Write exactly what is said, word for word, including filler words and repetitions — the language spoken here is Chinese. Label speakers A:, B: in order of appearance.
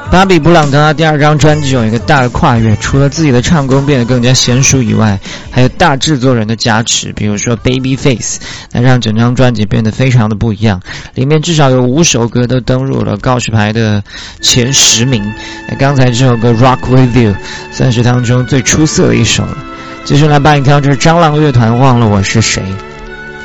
A: 巴比布朗他第二张专辑有一个大的跨越，除了自己的唱功变得更加娴熟以外，还有大制作人的加持，比如说 Babyface， 那让整张专辑变得非常的不一样。里面至少有五首歌都登入了告示牌的前十名。那刚才这首歌 Rock With You 算是当中最出色的一首了。接下来帮你挑就是蟑螂乐团忘了我是谁。